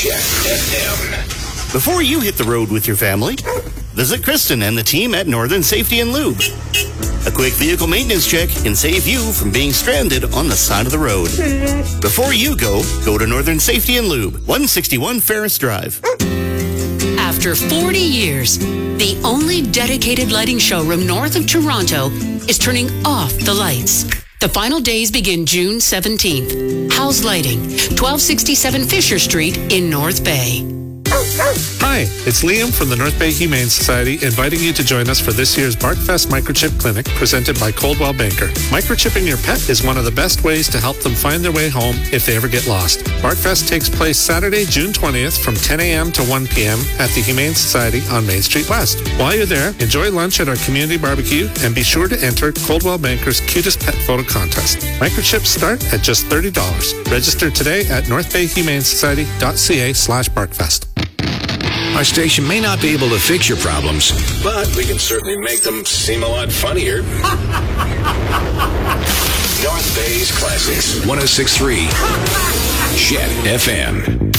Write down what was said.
Chet FM. Before you hit the road with your family, visit Kristen and the team at Northern Safety and Lube. A quick vehicle maintenance check can save you from being stranded on the side of the road. Before you go to Northern Safety and Lube, 161 Ferris Drive. After 40 years, the only dedicated lighting showroom north of Toronto is turning off the lights. The final days begin June 17th. House Lighting, 1267 Fisher Street in North Bay. Hi, it's Liam from the North Bay Humane Society inviting you to join us for this year's BarkFest Microchip Clinic presented by Coldwell Banker. Microchipping your pet is one of the best ways to help them find their way home if they ever get lost. BarkFest takes place Saturday, June 20th from 10 a.m. to 1 p.m. at the Humane Society on Main Street West. While you're there, enjoy lunch at our community barbecue and be sure to enter Coldwell Banker's Cutest Pet Photo Contest. Microchips start at just $30. Register today at northbayhumanesociety.ca/BarkFest. Our station may not be able to fix your problems, but we can certainly make them seem a lot funnier. North Bay's Classics, 106.3 Chet FM.